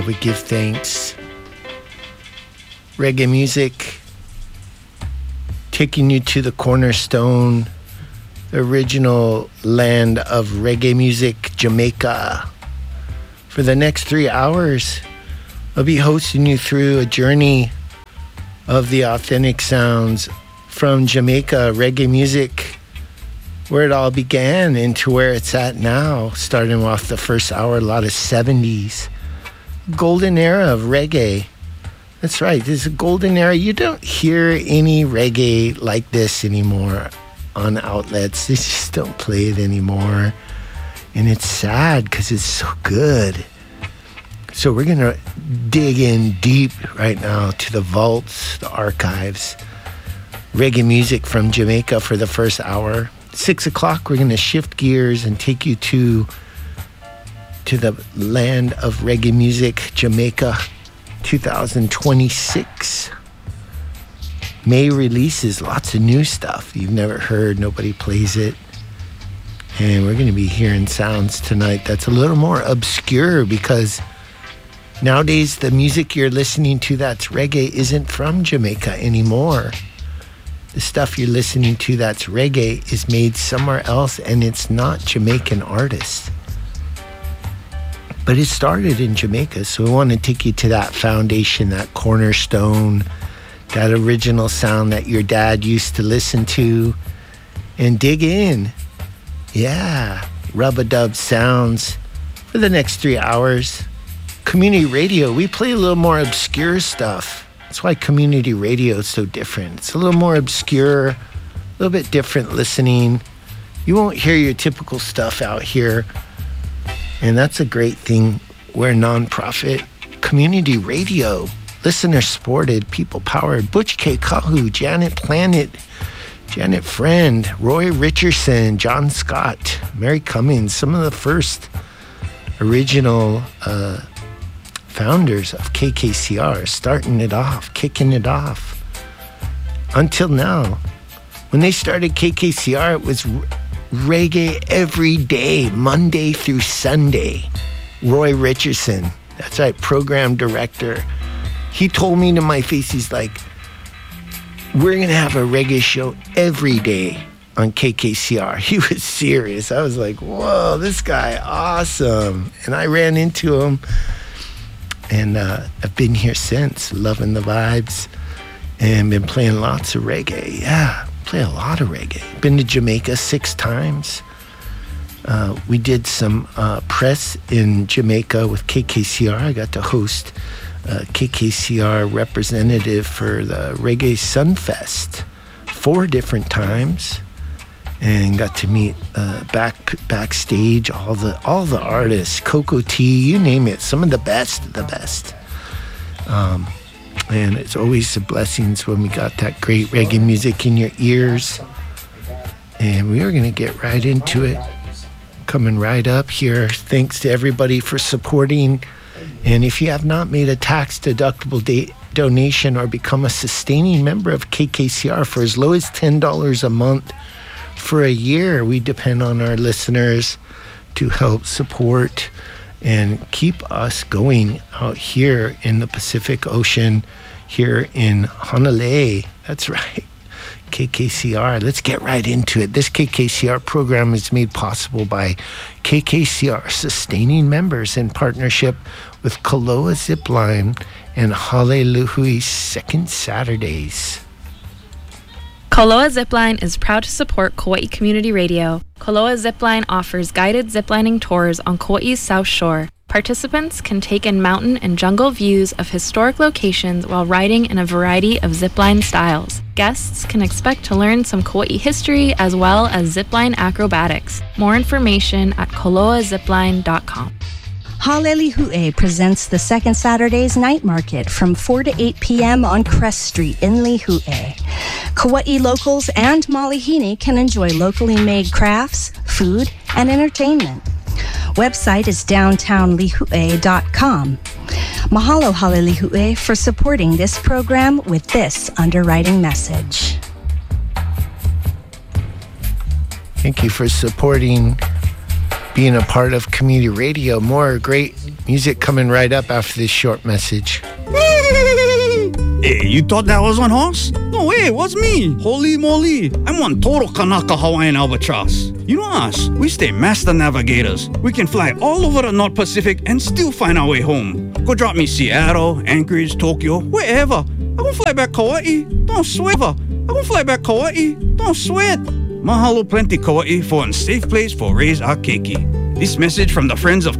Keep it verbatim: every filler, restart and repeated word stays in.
we give thanks. Reggae music, taking you to the cornerstone, the original land of reggae music, Jamaica. For the next three hours, I'll be hosting you through a journey of the authentic sounds from Jamaica, reggae music, where it all began into where it's at now, starting off the first hour, a lot of seventies. Golden era of reggae. That's right, this is a golden era. You don't hear any reggae like this anymore on outlets. They just don't play it anymore. And it's sad because it's so good. So we're going to dig in deep right now to the vaults, the archives. Reggae music from Jamaica for the first hour. Six o'clock, we're going to shift gears and take you to, to the land of reggae music, Jamaica, two thousand twenty-six. May releases lots of new stuff you've never heard. Nobody plays it. And we're going to be hearing sounds tonight that's a little more obscure because nowadays the music you're listening to that's reggae isn't from Jamaica anymore. The stuff you're listening to that's reggae is made somewhere else and it's not Jamaican artists. But it started in Jamaica, so we want to take you to that foundation, that cornerstone, that original sound that your dad used to listen to, and dig in. Yeah, rub-a-dub sounds for the next three hours. Community radio, we play a little more obscure stuff. That's why community radio is so different. It's a little more obscure, a little bit different listening. You won't hear your typical stuff out here. And that's a great thing. We're nonprofit community radio, listener supported, people powered. Butch K. Kahu, Janet Planet, Janet Friend, Roy Richardson, John Scott, Mary Cummings, some of the first original uh, founders of K K C R, starting it off, kicking it off. Until now, when they started K K C R, it was r- reggae every day, Monday through Sunday. Roy Richardson, that's right, program director. He told me to my face, he's like, we're going to have a reggae show every day on K K C R. He was serious. I was like, whoa, this guy, awesome. And I ran into him. And uh, I've been here since, loving the vibes, and been playing lots of reggae. Yeah, play a lot of reggae. Been to Jamaica six times. Uh, we did some uh, press in Jamaica with K K C R. I got to host uh, K K C R representative for the Reggae Sunfest four different times, and got to meet uh, back backstage all the all the artists, Coco T, you name it, some of the best of the best. Um, and it's always a blessings when we got that great reggae music in your ears. And we are going to get right into it. Coming right up here. Thanks to everybody for supporting. And if you have not made a tax-deductible da- donation or become a sustaining member of K K C R for as low as ten dollars a month, for a year, we depend on our listeners to help support and keep us going out here in the Pacific Ocean, here in Honolulu. That's right, K K C R. Let's get right into it. This K K C R program is made possible by K K C R sustaining members in partnership with Koloa Zipline and Haleluhui Second Saturdays. Koloa Zipline is proud to support Kauai Community Radio. Koloa Zipline offers guided ziplining tours on Kauai's South Shore. Participants can take in mountain and jungle views of historic locations while riding in a variety of zipline styles. Guests can expect to learn some Kauai history as well as zipline acrobatics. More information at koloa zipline dot com. Haleluhui presents the Second Saturdays Night Market from four to eight p.m. on Crest Street in Lihue. Kauai locals and Malihini can enjoy locally made crafts, food, and entertainment. Website is downtown lihue dot com. Mahalo Haleluhui for supporting this program with this underwriting message. Thank you for supporting, being a part of community radio. More great Music coming right up after this short message. Hey, you thought that was on horse? No way, it was me. Holy moly. I'm one total Kanaka Hawaiian albatross. You know us, we stay master navigators. We can fly all over the North Pacific and still find our way home. Go drop me Seattle, Anchorage, Tokyo, wherever. I won't fly back Kauai. Don't sweat. I won't fly back Kauai. Don't sweat. Mahalo plenty Kauai for a safe place for raise our keiki. This message from the friends of